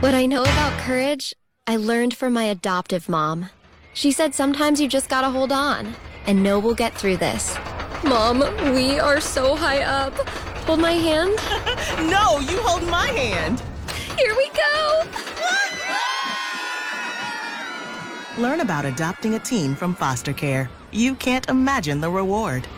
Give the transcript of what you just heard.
What I know about courage, I learned from my adoptive mom. She said sometimes you just gotta hold on and know we'll get through this. Mom, we are so high up. Hold my hand. No, you hold my hand. Here we go. Learn about adopting a teen from foster care. You can't imagine the reward.